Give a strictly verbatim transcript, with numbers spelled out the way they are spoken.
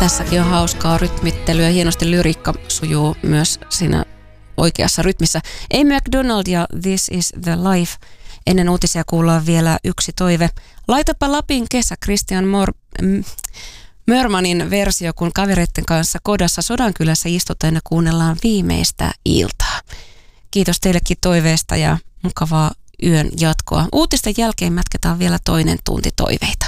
Tässäkin on hauskaa rytmittelyä. Hienosti lyriikka sujuu myös siinä oikeassa rytmissä. Amy McDonald ja This is the Life. Ennen uutisia kuullaan vielä yksi toive. Laitapa Lapin kesä, Christian Mor- M- Mörmanin versio, kun kavereiden kanssa kodassa Sodankylässä istutaan ja kuunnellaan viimeistä iltaa. Kiitos teillekin toiveesta ja mukavaa yön jatkoa. Uutisten jälkeen mätketään vielä toinen tunti toiveita.